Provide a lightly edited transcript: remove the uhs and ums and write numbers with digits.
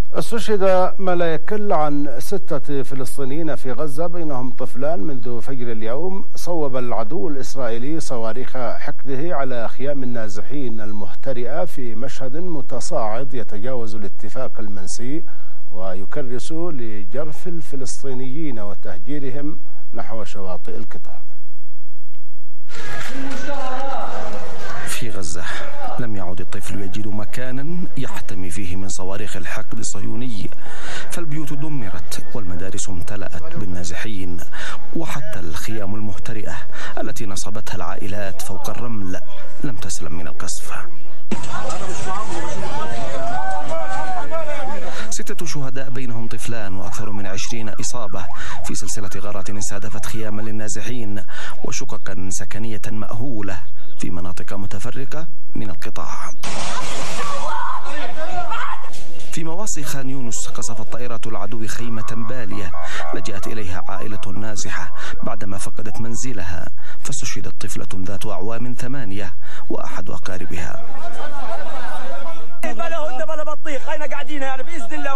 استشهد ما لا يقل عن 6 فلسطينيين في غزة بينهم طفلان منذ فجر اليوم. صوب العدو الإسرائيلي صواريخ حقده على خيام النازحين المهترئة في مشهد متصاعد يتجاوز الاتفاق المنسي ويكرس لجرف الفلسطينيين وتهجيرهم نحو شواطئ القطاع. في غزة لم يعد الطفل يجد مكانا يحتمي فيه من صواريخ الحقد الصهيوني، فالبيوت دمرت والمدارس امتلأت بالنازحين، وحتى الخيام المهترئة التي نصبتها العائلات فوق الرمل لم تسلم من القصف. 6 شهداء بينهم طفلان وأكثر من 20 إصابة في سلسلة غارات استهدفت خياما للنازحين وشققا سكنية مأهولة في مناطق متفرقة من القطاع. في مواصي خان يونس قصفت طائرات العدو خيمة بالية لجأت إليها عائلة نازحة بعدما فقدت منزلها، فاستشهدت طفلة ذات أعوام 8 وأحد أقاربها. بلا بطيخ، خلينا قاعدين هنا بإذن الله.